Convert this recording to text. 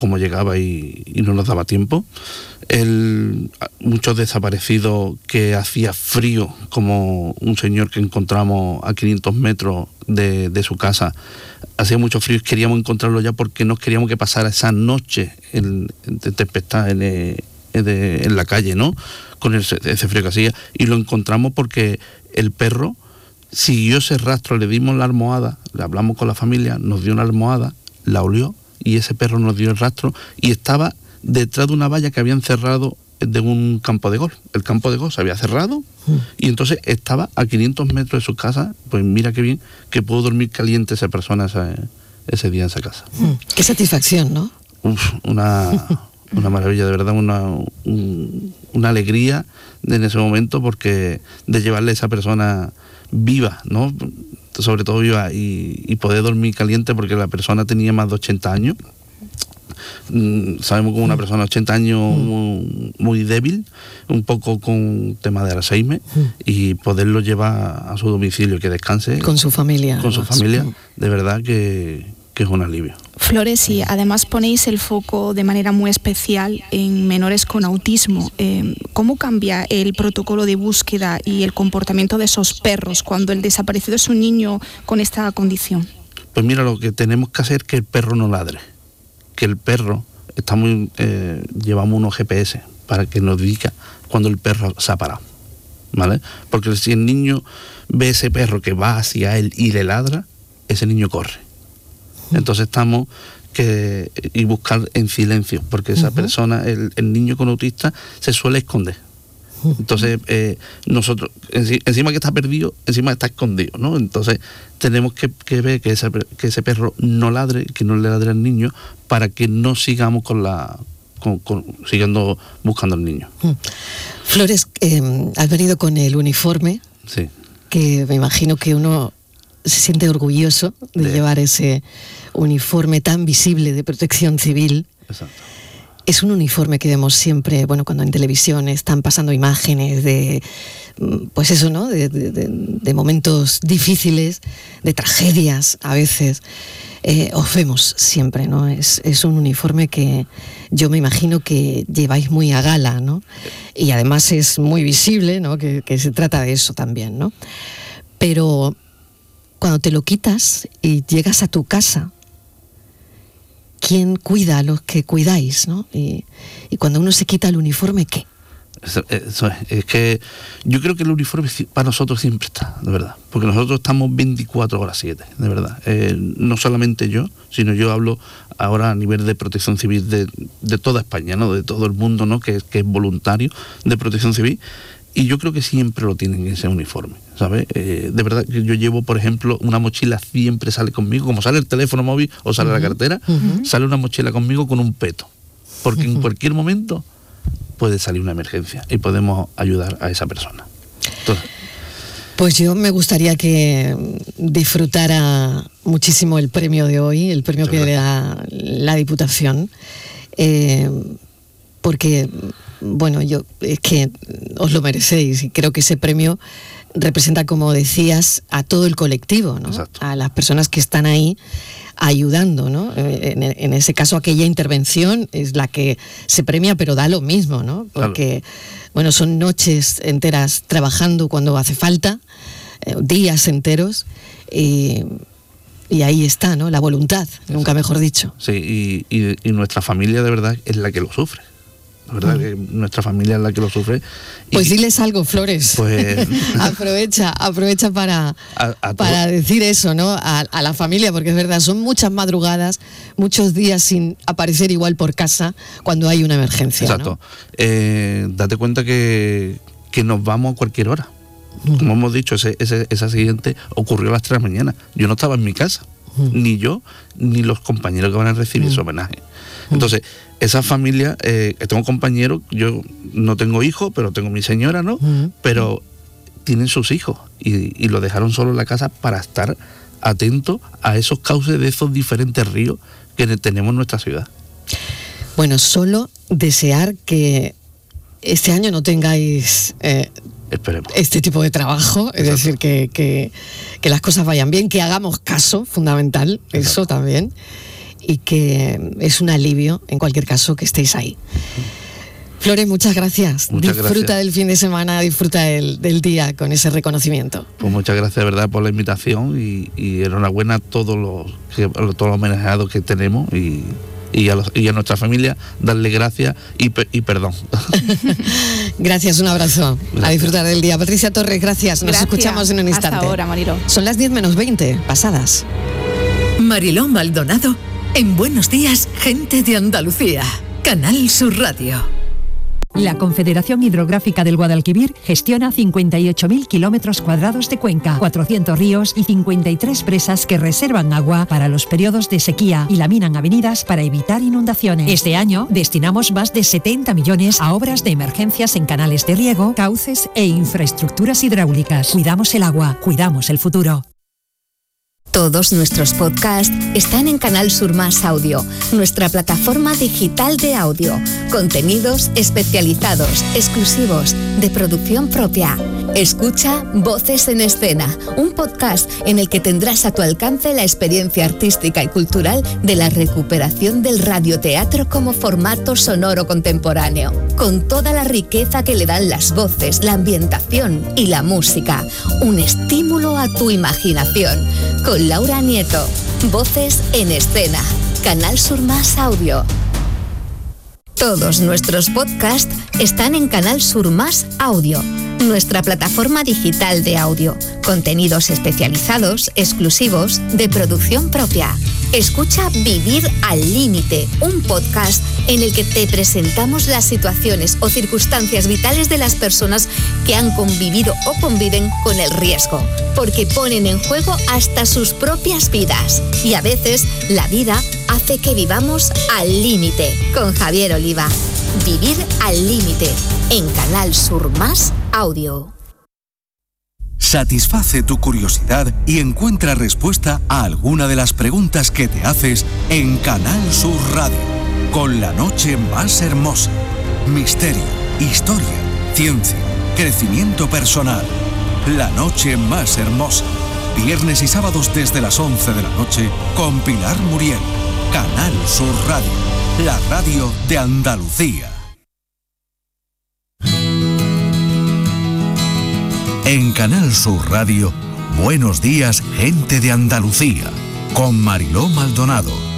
como llegaba y no nos daba tiempo. Muchos desaparecidos que hacía frío, como un señor que encontramos a 500 metros de su casa. Hacía mucho frío y queríamos encontrarlo ya porque no queríamos que pasara esa noche de tempestad en la calle, ¿no? Con ese frío que hacía. Y lo encontramos porque el perro siguió ese rastro, le dimos la almohada, le hablamos con la familia, nos dio una almohada, la olió y ese perro nos dio el rastro y estaba detrás de una valla que habían cerrado de un campo de golf. El campo de golf se había cerrado y entonces estaba a 500 metros de su casa. Pues mira qué bien que pudo dormir caliente esa persona ese día en esa casa. Qué satisfacción, ¿no? Una maravilla, de verdad, una alegría en ese momento, porque de llevarle a esa persona viva, ¿no? Sobre todo viva, y poder dormir caliente, porque la persona tenía más de 80 años. Sabemos que una persona de 80 años muy débil, un poco con tema de Alzheimer, y poderlo llevar a su domicilio, que descanse con su familia. Con su familia, de verdad que es un alivio. Flores, y además ponéis el foco de manera muy especial en menores con autismo. ¿Cómo cambia el protocolo de búsqueda y el comportamiento de esos perros cuando el desaparecido es un niño con esta condición? Pues mira, lo que tenemos que hacer es que el perro no ladre, que el perro, llevamos unos GPS para que nos diga cuando el perro se ha parado, ¿vale? Porque si el niño ve ese perro que va hacia él y le ladra, ese niño corre. Entonces y buscar en silencio, porque esa persona, el niño con autista, se suele esconder. Entonces, nosotros, encima que está perdido, encima está escondido, ¿no? Entonces, tenemos que ver que ese perro no ladre, que no le ladre al niño, para que no sigamos siguiendo buscando al niño. Flores, has venido con el uniforme, sí, que me imagino que uno se siente orgulloso de llevar ese uniforme tan visible de Protección Civil. Exacto. Es un uniforme que vemos siempre, bueno, cuando en televisión están pasando imágenes de, pues eso, ¿no? De momentos difíciles, de tragedias a veces. Os vemos siempre, ¿no? Es un uniforme que yo me imagino que lleváis muy a gala, ¿no? Y además es muy visible, ¿no? Que se trata de eso también, ¿no? Pero cuando te lo quitas y llegas a tu casa, ¿quién cuida a los que cuidáis, ¿no? Y cuando uno se quita el uniforme, ¿qué? Es que yo creo que el uniforme para nosotros siempre está, de verdad, porque nosotros estamos 24/7, de verdad. No solamente yo, sino yo hablo ahora a nivel de Protección Civil de toda España, ¿no? De todo el mundo, ¿no? Que es voluntario de Protección Civil. Y yo creo que siempre lo tienen ese uniforme, ¿sabes? De verdad que yo llevo, por ejemplo, una mochila, siempre sale conmigo, como sale el teléfono móvil o sale la cartera, sale una mochila conmigo con un peto, porque en cualquier momento puede salir una emergencia y podemos ayudar a esa persona. Entonces, pues yo me gustaría que disfrutara muchísimo el premio de hoy, el premio que le da la Diputación, porque, bueno, es que os lo merecéis, y creo que ese premio representa, como decías, a todo el colectivo, ¿no? Exacto. A las personas que están ahí ayudando, ¿no? En ese caso, aquella intervención es la que se premia, pero da lo mismo, ¿no? Porque, bueno, son noches enteras trabajando cuando hace falta, días enteros, y ahí está, ¿no? La voluntad, nunca mejor dicho. Sí, y nuestra familia de verdad es la que lo sufre. La verdad que nuestra familia es la que lo sufre. Pues diles algo, Flores. Pues aprovecha para decir eso, ¿no? A la familia, porque es verdad, son muchas madrugadas, muchos días sin aparecer igual por casa cuando hay una emergencia. Exacto. ¿No? Date cuenta que nos vamos a cualquier hora. Como hemos dicho, ese accidente ocurrió a las 3 de la mañana. Yo no estaba en mi casa, ni yo, ni los compañeros que van a recibir ese homenaje. Entonces, esa familia, tengo compañeros, yo no tengo hijos, pero tengo mi señora, ¿no? Pero tienen sus hijos y lo dejaron solo en la casa para estar atentos a esos cauces de esos diferentes ríos que tenemos en nuestra ciudad. Bueno, solo desear que este año no tengáis esperemos este tipo de trabajo, es decir, que las cosas vayan bien, que hagamos caso, fundamental, eso también. y que es un alivio, en cualquier caso, que estéis ahí. Flores, muchas gracias. Disfruta del fin de semana, disfruta del día con ese reconocimiento. Pues muchas gracias, de verdad, por la invitación y enhorabuena a todos los homenajeados que tenemos y a nuestra familia, darle gracias y perdón. Gracias, un abrazo. Gracias. A disfrutar del día. Patricia Torres, gracias. Nos escuchamos en un instante. Hasta ahora, Mariló. Son las 10 menos 20, pasadas. Mariló Maldonado, en Buenos Días, Gente de Andalucía. Canal Sur Radio. La Confederación Hidrográfica del Guadalquivir gestiona 58.000 kilómetros cuadrados de cuenca, 400 ríos y 53 presas que reservan agua para los periodos de sequía y laminan avenidas para evitar inundaciones. Este año destinamos más de 70 millones a obras de emergencias en canales de riego, cauces e infraestructuras hidráulicas. Cuidamos el agua, cuidamos el futuro. Todos nuestros podcasts están en Canal Sur Más Audio, nuestra plataforma digital de audio. Contenidos especializados, exclusivos, de producción propia. Escucha Voces en Escena, un podcast en el que tendrás a tu alcance la experiencia artística y cultural de la recuperación del radioteatro como formato sonoro contemporáneo, con toda la riqueza que le dan las voces, la ambientación y la música. Un estímulo a tu imaginación. Con Laura Nieto. Voces en Escena. Canal Sur Más Audio. Todos nuestros podcasts están en Canal Sur Más Audio, nuestra plataforma digital de audio. Contenidos especializados, exclusivos, de producción propia. Escucha Vivir al Límite, un podcast en el que te presentamos las situaciones o circunstancias vitales de las personas que han convivido o conviven con el riesgo, porque ponen en juego hasta sus propias vidas. Y a veces la vida hace que vivamos al límite. Con Javier Oliva. Vivir al Límite, en Canal Sur Más Audio. Satisface tu curiosidad y encuentra respuesta a alguna de las preguntas que te haces en Canal Sur Radio, con La Noche Más Hermosa. Misterio, historia, ciencia, crecimiento personal. La Noche Más Hermosa. Viernes y sábados desde las 11 de la noche con Pilar Muriel. Canal Sur Radio, la radio de Andalucía. En Canal Sur Radio, Buenos Días, Gente de Andalucía, con Mariló Maldonado.